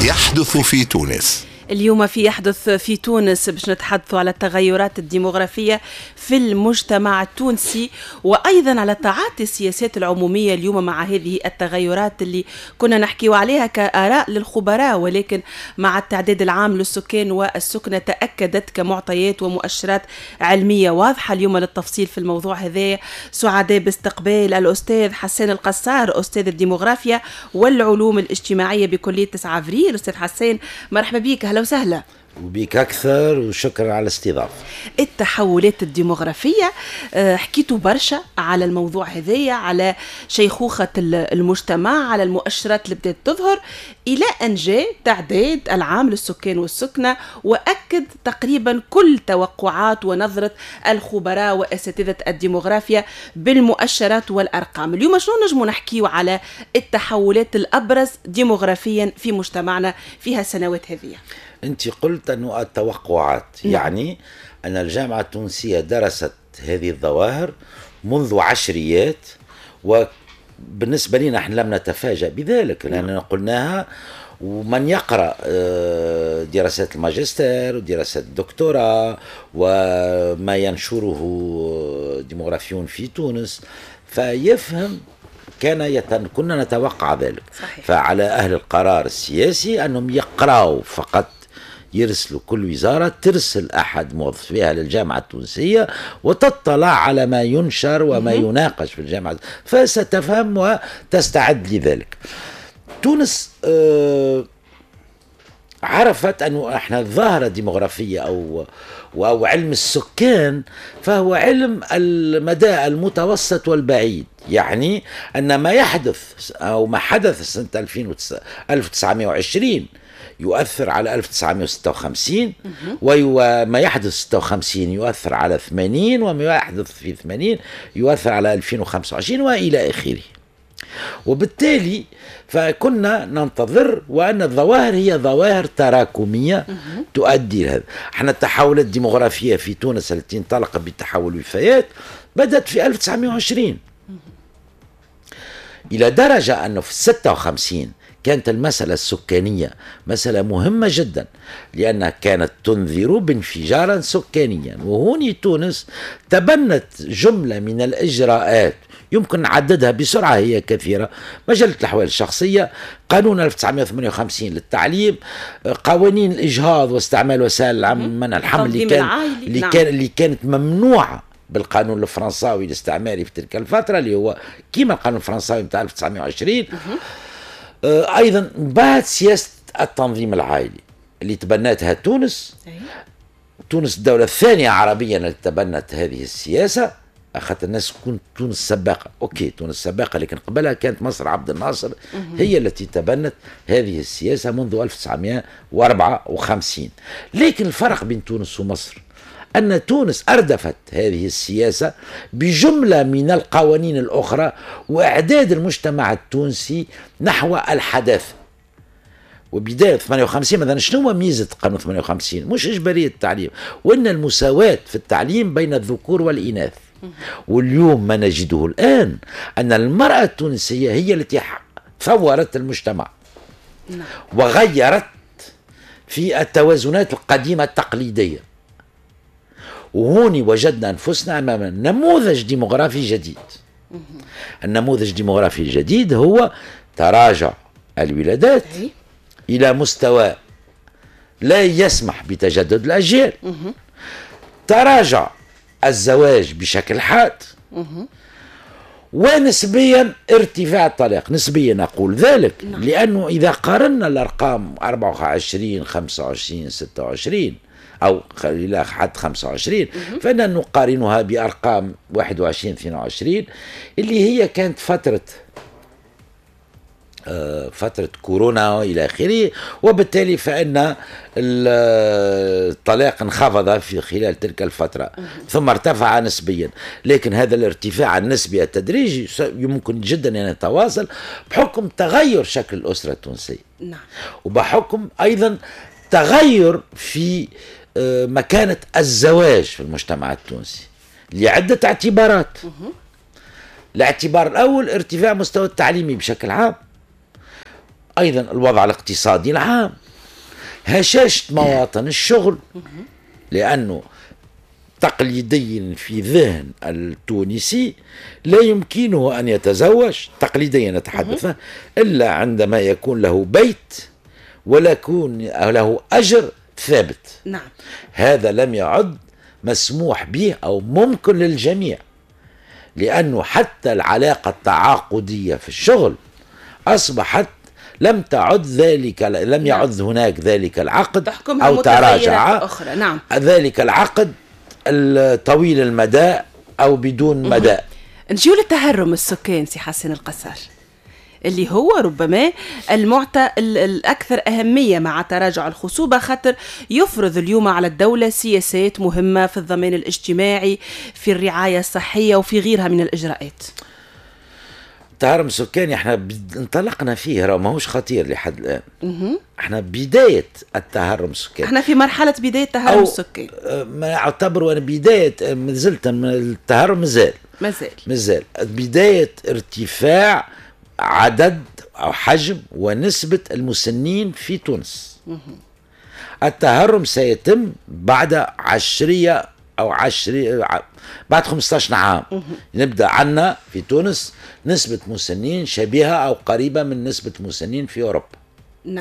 يحدث في تونس. اليوم في يحدث في تونس باش نتحدثوا على التغيرات الديموغرافية في المجتمع التونسي، وأيضا على تعاطي السياسات العمومية اليوم مع هذه التغيرات اللي كنا نحكيو عليها كآراء للخبراء، ولكن مع التعداد العام للسكان والسكنة تأكدت كمعطيات ومؤشرات علمية واضحة. اليوم للتفصيل في الموضوع هذا سعداء باستقبال الأستاذ حسان القصار، أستاذ الديموغرافيا والعلوم الاجتماعية بكلية 9 أفريل. أستاذ حسان مرحبا بك، أهلا وسهلا. وبيك أكثر، وشكرا على الاستضافة. التحولات الديموغرافية، حكيتوا برشا على الموضوع هذايا، على شيخوخة المجتمع، على المؤشرات اللي بدأت تظهر، إلى أن جاء تعداد العام للسكان والسكنة وأكد تقريبا كل توقعات ونظرة الخبراء وأساتذة الديموغرافيا بالمؤشرات والأرقام. اليوم شنو نجمو نحكيو على التحولات الأبرز ديموغرافيا في مجتمعنا في هالسنوات هذه؟ أنت قلت أنه التوقعات، يعني أن الجامعة التونسية درست هذه الظواهر منذ عشريات، وبالنسبة لنا نحن لم نتفاجأ بذلك لأننا قلناها. ومن يقرأ دراسات الماجستير ودراسات الدكتوراه وما ينشره ديموغرافيون في تونس فيفهم كنا نتوقع ذلك. صحيح. فعلى أهل القرار السياسي أنهم يقرأوا فقط، يرسلوا كل وزارة ترسل أحد موظفيها للجامعة التونسية وتطلع على ما ينشر وما يناقش في الجامعة، فستفهم وتستعد لذلك. تونس عرفت أنه إحنا الظاهرة الديموغرافية أو علم السكان فهو علم المدى المتوسط والبعيد، يعني أن ما يحدث أو ما حدث سنة 1920 يؤثر على 1956، وما يحدث 56 يؤثر على 80، وما يحدث في 80 يؤثر على 2025 وإلى آخره. وبالتالي فكنا ننتظر وأن الظواهر هي ظواهر تراكمية تؤدي لهذا. احنا التحولات الديموغرافية في تونس التي انطلقت بتحول الوفيات بدأت في 1920 إلى درجة أنه في 56 كانت المسألة السكانية مسألة مهمة جدا، لأنها كانت تنذر بانفجارا سكانيا. وهوني تونس تبنت جملة من الإجراءات يمكن نعددها بسرعة، هي كثيرة: مجلة الأحوال الشخصية، قانون 1958 للتعليم، قوانين الإجهاض واستعمال وسائل منع الحمل اللي كانت ممنوعة بالقانون الفرنساوي الاستعماري في تلك الفترة، اللي هو كيما القانون الفرنساوي بتاع 1920. أيضا بعد سياسة التنظيم العائلي اللي تبنتها تونس. تونس الدولة الثانية عربيا اللي تبنت هذه السياسة، أخذت الناس تكون تونس سباقة. أوكي تونس سباقة، لكن قبلها كانت مصر عبد الناصر هي التي تبنت هذه السياسة منذ 1954. لكن الفرق بين تونس ومصر أن تونس أردفت هذه السياسة بجملة من القوانين الأخرى وإعداد المجتمع التونسي نحو الحداثة. وبداية 58 مثلا شنو ميزة قانون 58؟ مش إجبارية التعليم، وإن المساواة في التعليم بين الذكور والإناث. واليوم ما نجده الآن أن المرأة التونسية هي التي ثورت المجتمع وغيرت في التوازنات القديمة التقليدية. وهوني وجدنا أنفسنا أمام نموذج ديموغرافي جديد. النموذج الديموغرافي الجديد هو تراجع الولادات إلى مستوى لا يسمح بتجدد الأجيال، تراجع الزواج بشكل حاد، ونسبيا ارتفاع الطلاق. نسبيا أقول ذلك لأنه إذا قارنا الأرقام 24 25 26 أو إلى حد 25 فإننا نقارنها بأرقام 21 22 اللي هي كانت فترة كورونا وإلى آخره، وبالتالي فإن الطلاق انخفض في خلال تلك الفترة ثم ارتفع نسبيا. لكن هذا الارتفاع النسبي التدريجي يمكن جدا أن يتواصل بحكم تغير شكل الأسرة التونسية، وبحكم أيضا تغير في مكانة الزواج في المجتمع التونسي لعدة اعتبارات. الاعتبار الأول ارتفاع مستوى التعليمي بشكل عام، أيضا الوضع الاقتصادي العام، هشاشة مواطن الشغل، لأنه تقليديا في ذهن التونسي لا يمكنه أن يتزوج تقليديا نتحدث إلا عندما يكون له بيت ولا يكون له أجر ثابت. نعم. هذا لم يعد مسموح به أو ممكن للجميع، لأنه حتى العلاقة التعاقدية في الشغل أصبحت لم يعد هناك ذلك العقد أو تراجع أخرى. نعم. ذلك العقد الطويل المدى أو بدون مدى. نجيو للتهرم السكان سي حسن القصار، اللي هو ربما الأكثر أهمية مع تراجع الخصوبة، خاطر يفرض اليوم على الدولة سياسات مهمة في الضمان الاجتماعي، في الرعاية الصحية وفي غيرها من الإجراءات. التهرم السكاني احنا انطلقنا فيه، راه ماهوش خطير لحد الآن. احنا بداية التهرم السكاني، احنا في مرحلة بداية التهرم السكاني، ما اعتبره أنا بداية، مازلت التهرم مازال بداية ارتفاع عدد أو حجم ونسبة المسنين في تونس. التهرم سيتم بعد 10 أو بعد 15 عام. نبدأ عنا في تونس نسبة مسنين شبيهة أو قريبة من نسبة مسنين في أوروبا. نعم.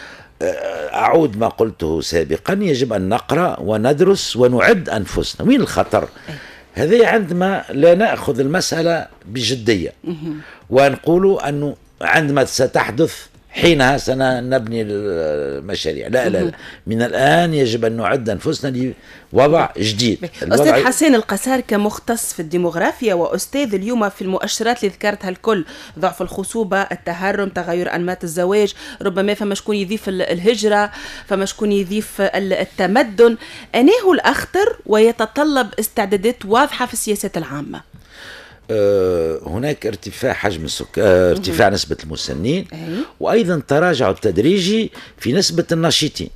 أعود ما قلته سابقا، يجب أن نقرأ وندرس ونعد أنفسنا. وين الخطر؟ هذه عندما لا نأخذ المسألة بجدية ونقول أنه عندما ستحدث حينها سنبني المشاريع. لا من الآن يجب أن نعد أنفسنا لوضع جديد. أستاذ حسين القصار كمختص في الديموغرافيا وأستاذ اليوم في المؤشرات اللي ذكرتها الكل، ضعف الخصوبة، التهرم، تغير أنماط الزواج، ربما فما شكون يضيف الهجرة، فما شكون يضيف التمدن، أنه الأخطر ويتطلب استعدادات واضحة في السياسات العامة. هناك ارتفاع حجم ارتفاع نسبة المسنين، وأيضا تراجع التدريجي في نسبة الناشطين.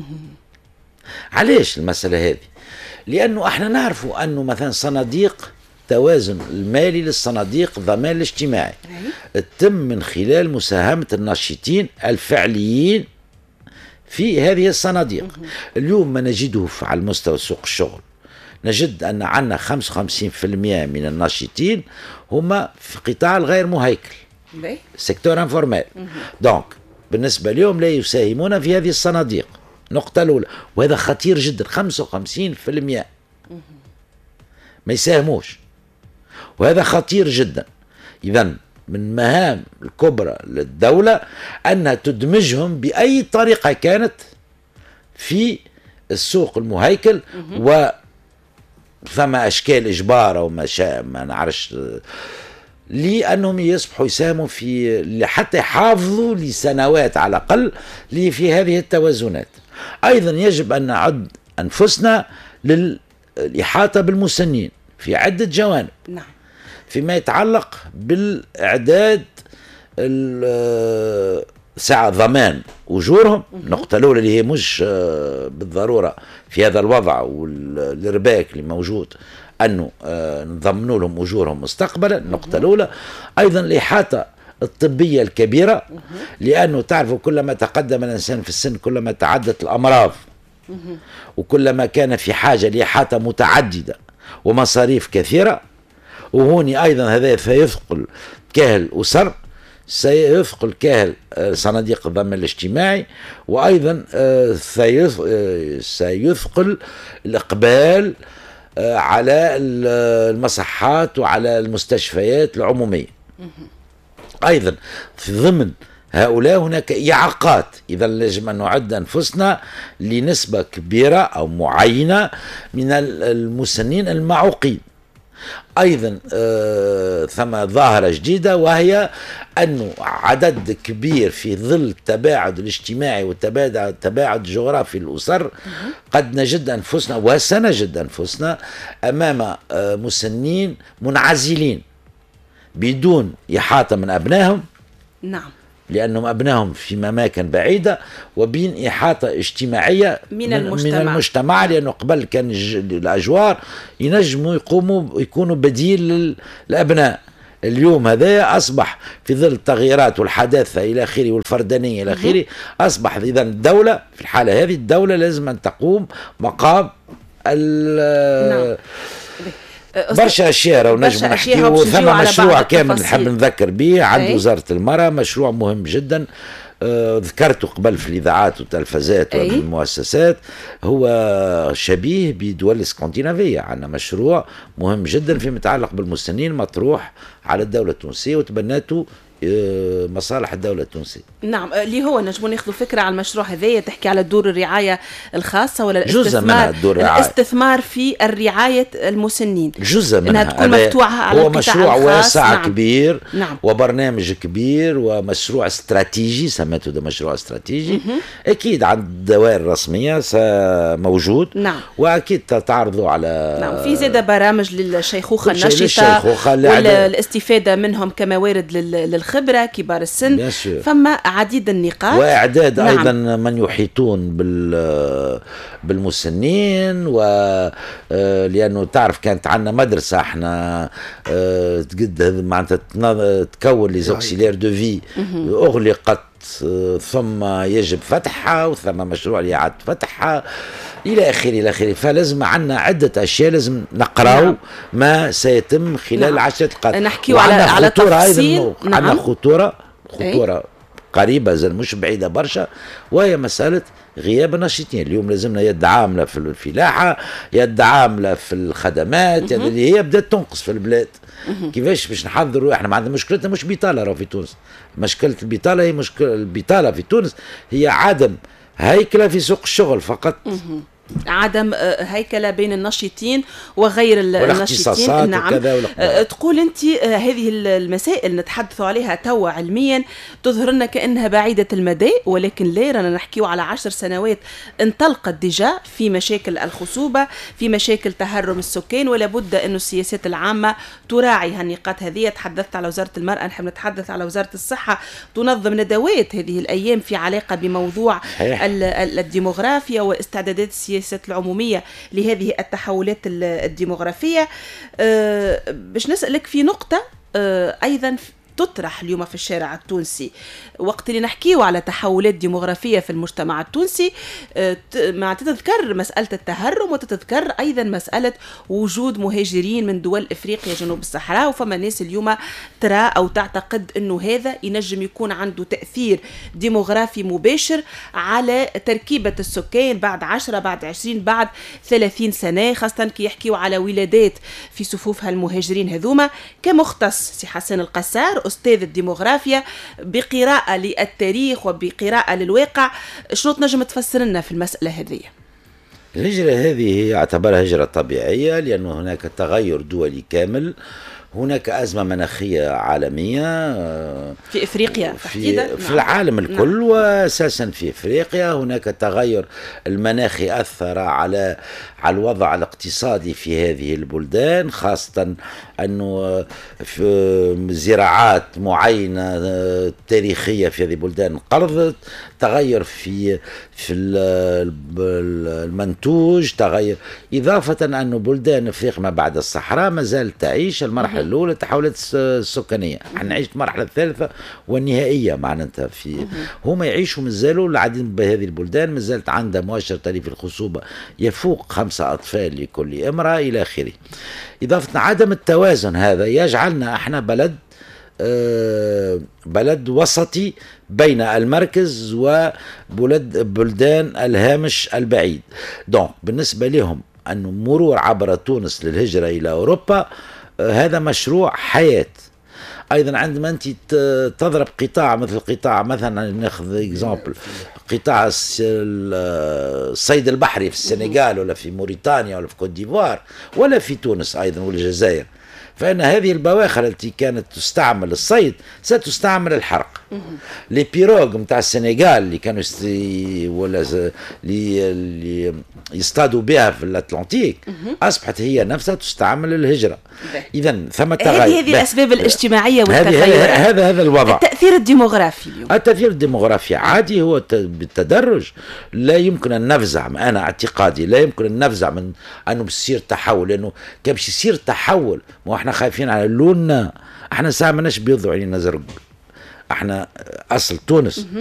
علاش المسألة هذه؟ لأنه احنا نعرف أنه مثلا صناديق توازن المالي للصناديق الضمان الاجتماعي تم من خلال مساهمة الناشطين الفعليين في هذه الصناديق. اليوم ما نجده على مستوى سوق الشغل، نجد أن عندنا 55% من الناشطين هما في قطاع الغير مهيكل، سيكتور انفورمال. دونك بالنسبة لهم لا يساهمون في هذه الصناديق، نقطة الأولى، وهذا خطير جدا. 55% ما يساهموش، وهذا خطير جدا. إذن من مهام الكبرى للدولة أنها تدمجهم بأي طريقة كانت في السوق المهيكل، و فما أشكال إجبار أو ما نعرفش، لأنهم يصبحوا يساهموا في حتى يحافظوا لسنوات على الأقل في هذه التوازنات. أيضا يجب أن نعد أنفسنا للإحاطة بالمسنين في عدة جوانب. نعم. فيما يتعلق بالإعداد ساعة ضمان أجورهم، النقطة الأولى اللي هي مش بالضرورة في هذا الوضع والإرباك اللي موجود أنه نضمنوا لهم أجورهم مستقبلا، النقطة الأولى. أيضا الإحاطة الطبية الكبيرة، لأنه تعرفوا كلما تقدم الإنسان في السن كلما تعدت الأمراض، وكلما كان في حاجة لإحاطة متعددة ومصاريف كثيرة. وهوني أيضا هذا سيثقل كاهل أسر، سيثقل كاهل صناديق الضمان الاجتماعي، وأيضا سيثقل الإقبال على المصحات وعلى المستشفيات العمومية. أيضا في ضمن هؤلاء هناك إعاقات، إذا يجب أن نعد أنفسنا لنسبة كبيرة أو معينة من المسنين المعوقين. أيضا ثم ظاهرة جديدة، وهي أن عدد كبير في ظل التباعد الاجتماعي والتباعد الجغرافي الأسر قد نجد أنفسنا وسنجد أنفسنا أمام مسنين منعزلين بدون إحاطة من أبنائهم. نعم. لأنهم أبنائهم في أماكن بعيدة، وبين إحاطة اجتماعية من المجتمع، لأنه قبل كان الأجوار ينجموا يكونوا بديل للأبناء. اليوم هذا أصبح في ظل التغييرات والحداثة إلى آخره والفردانية إلى آخره، أصبح إذا الدولة في الحالة هذه الدولة لازم أن تقوم مقام نعم. برشا اشياء ونجم نحكيو. ثم مشروع كامل نحب نذكر به عند وزارة المرأة، مشروع مهم جدا ذكرته قبل في الإذاعات والتلفزات والمؤسسات، هو شبيه بدول الاسكندنافية. عندنا مشروع مهم جدا فيما يتعلق بالمسنين مطروح على الدولة التونسية وتبناته مصالح الدولة التونسية. نعم، اللي هو نجمون ناخذوا فكرة على المشروع هذايا، تحكي على دور الرعاية الخاصة ولا جزء منها الدور الاستثمار في الرعاية المسنين، جزء منها انها تكون مفتوحة على هو مشروع واسع. نعم. كبير. نعم. وبرنامج كبير ومشروع استراتيجي، سميته ده مشروع استراتيجي. اكيد عند الدوائر الرسمية موجود. نعم. واكيد تعرضوا على نعم، في زيادة برامج للشيخوخة النشطة والاستفادة منهم كموارد للخبرة كبار السن، فما عديد النقاط واعداد. نعم. ايضا من يحيطون بالمسنين لانه تعرف كانت عندنا مدرسه احنا معناتها تكون لي زوكسيلير دو في اغلقت ثم يجب فتحها وثم مشروع لإعادة فتحها إلى آخره إلى آخره. فلازم عندنا عدة أشياء لازم نقرأ. نعم. ما سيتم خلال عشرة القادمة. نحكيو على تفصيل. عندنا نعم. خطورة قريبة زي مش بعيدة برشا، وهي مسألة غياب الناشطين. اليوم لازمنا يد عاملة في الفلاحة، يد عاملة في الخدمات اللي هي بدأت تنقص في البلاد. كيفاش باش نحضروا؟ احنا ما عندنا مشكلتنا مش بطالة راه في تونس. مشكلة البطالة هي مشكلة البطالة في تونس هي عدم هيكلة في سوق الشغل فقط. عدم هيكلة بين النشيطين وغير النشيطين. نعم. تقول أنت هذه المسائل نتحدثوا عليها توا علميا تظهر لنا كأنها بعيدة المدى، ولكن لا، رانا نحكيو على 10 سنوات انطلقت ديجا في مشاكل الخصوبة، في مشاكل تهرم السكان، ولا بد أن السياسات العامة تراعي هالنقاط هذه. تحدثت على وزارة المرأة، نحن نتحدث على وزارة الصحة تنظم ندوات هذه الأيام في علاقة بموضوع الديموغرافيا واستعدادات السياسات العمومية لهذه التحولات الديموغرافية. باش نسألك في نقطة أيضا تطرح اليوم في الشارع التونسي وقت اللي نحكيه على تحولات ديموغرافية في المجتمع التونسي، ما تتذكر مسألة التهرم وتتذكر أيضا مسألة وجود مهاجرين من دول إفريقيا جنوب الصحراء. وفما ناس اليوم ترى أو تعتقد أنه هذا ينجم يكون عنده تأثير ديموغرافي مباشر على تركيبة السكان بعد 10 بعد 20 بعد 30 سنة، خاصة كي يحكيوا على ولادات في صفوف هالمهاجرين هذوما. كمختص سي حسن القسار أستاذ الديموغرافيا بقراءة للتاريخ وبقراءة للواقع، شنو تنجم تفسر لنا في المسألة هذه؟ الهجرة هذه اعتبرها هجرة طبيعية لأن هناك تغير دولي كامل، هناك أزمة مناخية عالمية في إفريقيا تحديدا، في العالم الكل. نعم. وأساسا في إفريقيا هناك تغير المناخي أثر على الوضع الاقتصادي في هذه البلدان، خاصة أنه في زراعات معينة تاريخية في هذه البلدان انقرضت، تغير في المنتوج، تغير إضافة أنه بلدان أفريقيا ما بعد الصحراء ما زالت تعيش المرحلة الأولى التحولات السكانية. نعيش المرحلة الثالثة والنهائية معناتها في هم يعيشوا مازالوا العديد بهذه البلدان ما زالت عندها مؤشر تاريخي الخصوبة يفوق 5 أطفال لكل امرأة إلى آخره. إضافة عدم التوازن هذا يجعلنا احنا بلد وسطي بين المركز وبلدان الهامش البعيد. دونك بالنسبة لهم أنه مرور عبر تونس للهجرة إلى أوروبا هذا مشروع حياة. أيضا عندما أنت تضرب قطاع مثل قطاع مثلا ناخذ إكزامبل قطاع الصيد البحري في السنغال ولا في موريتانيا ولا في كوت ديفوار ولا في تونس أيضا والجزائر، فإن هذه البواخر التي كانت تستعمل الصيد ستستعمل الحرق. لي بيروغ متاع السنغال اللي كانوا اللي يصطادوا بها في الأطلنطيك أصبحت هي نفسها تستعمل الهجرة. إذا ثم تغير. هذه الأسباب الاجتماعية والتغيرات. هذا الوضع. التأثير الديموغرافي اليوم. التأثير الديموغرافي عادي هو بالتدرج. لا يمكن أن نفزع، أنا اعتقادي لا يمكن أن نفزع من أنه بيصير تحول، لأنه كان باش يصير تحول ما احنا خايفين على لوننا احنا ساعة ماناش بيض وعينينا زرق، احنا اصل تونس